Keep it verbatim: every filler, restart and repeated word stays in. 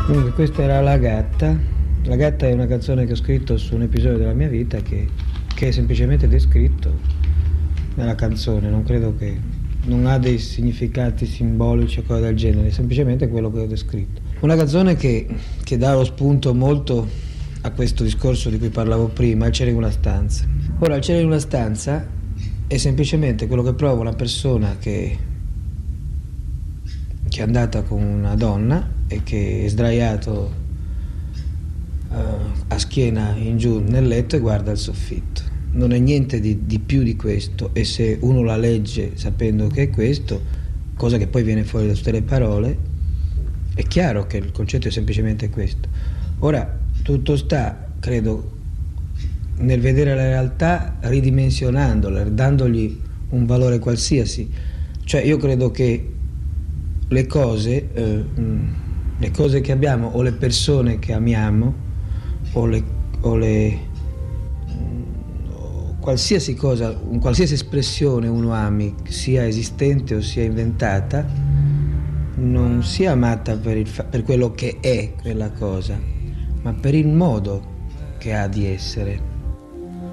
Dunque, questa era La Gatta. La Gatta è una canzone che ho scritto su un episodio della mia vita che, che è semplicemente descritto nella canzone. Non credo che... non ha dei significati simbolici o cose del genere, è semplicemente quello che ho descritto. Una canzone che, che dà lo spunto molto a questo discorso di cui parlavo prima, Il cielo in una stanza. Ora, Il cielo in una stanza è semplicemente quello che prova una persona che, che è andata con una donna e che è sdraiato uh, a schiena in giù nel letto e guarda il soffitto. Non è niente di, di più di questo, e se uno la legge sapendo che è questo, cosa che poi viene fuori da tutte le parole, è chiaro che il concetto è semplicemente questo. Ora, tutto sta, credo, nel vedere la realtà ridimensionandola, dandogli un valore qualsiasi. Cioè, io credo che le cose, eh, le cose che abbiamo, o le persone che amiamo, o le, o le o qualsiasi cosa, qualsiasi espressione uno ami, sia esistente o sia inventata, non sia amata per, il fa- per quello che è quella cosa, ma per il modo che ha di essere.